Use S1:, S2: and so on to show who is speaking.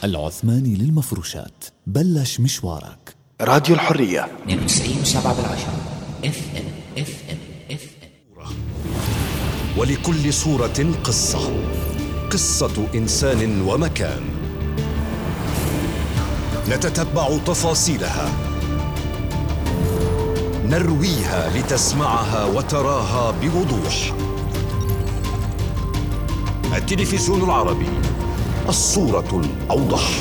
S1: العثماني للمفروشات، بلش مشوارك.
S2: راديو الحرية
S3: 92.7 FM.
S4: ولكل صورة قصة إنسان ومكان، نتتبع تفاصيلها، نرويها لتسمعها وتراها بوضوح. التلفزيون العربي، الصورة الأوضح.